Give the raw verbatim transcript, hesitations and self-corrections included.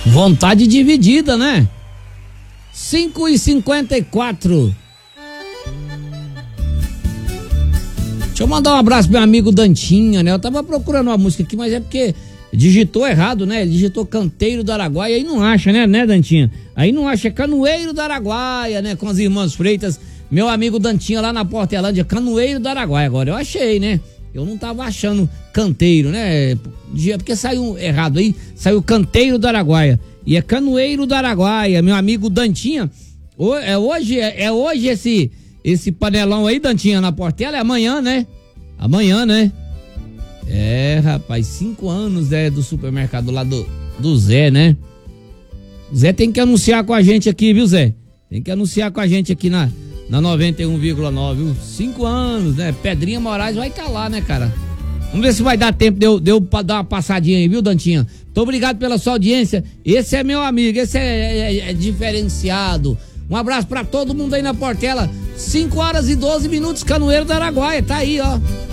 Vontade dividida, né? cinco e cinquenta e quatro. Deixa eu mandar um abraço pro meu amigo Dantinha, né? Eu tava procurando uma música aqui, mas é porque digitou errado, né? Ele digitou Canteiro do Araguaia, aí não acha, né, né, Dantinha? Aí não acha, é Canoeiro do Araguaia, né? Com as irmãs Freitas, meu amigo Dantinha lá na Portelândia, Canoeiro do Araguaia. Agora eu achei, né? Eu não tava achando Canteiro, né? Porque saiu errado aí, saiu Canteiro do Araguaia. E é Canoeiro do Araguaia, meu amigo Dantinha. É hoje, é hoje esse, esse panelão aí, Dantinha, na Portela, é amanhã, né? Amanhã, né? É, rapaz, cinco anos é do supermercado lá do, do Zé, né? O Zé tem que anunciar com a gente aqui, viu, Zé? Tem que anunciar com a gente aqui na, na noventa e um vírgula nove, viu? Cinco anos, né? Pedrinha Moraes vai estar lá, né, cara? Vamos ver se vai dar tempo de eu, de eu dar uma passadinha aí, viu, Dantinha? Muito obrigado pela sua audiência. Esse é meu amigo, esse é, é, é diferenciado. Um abraço pra todo mundo aí na Portela. cinco horas e doze minutos, Canoeiro do Araguaia, tá aí, ó.